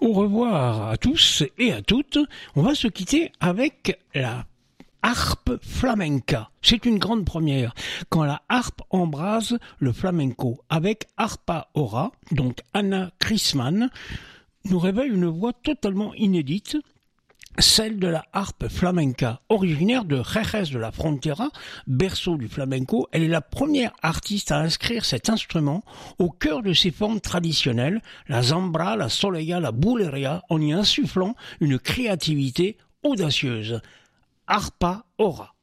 Au revoir à tous et à toutes. On va se quitter avec la harpe flamenca. C'est une grande première. Quand la harpe embrase le flamenco avec Harpa Ora, donc Anna Chrisman, nous révèle une voix totalement inédite, celle de la harpe flamenca, originaire de Jerez de la Frontera, berceau du flamenco. Elle est la première artiste à inscrire cet instrument au cœur de ses formes traditionnelles, la zambra, la soleil, la bulería, en y insufflant une créativité audacieuse. Harpa Ora.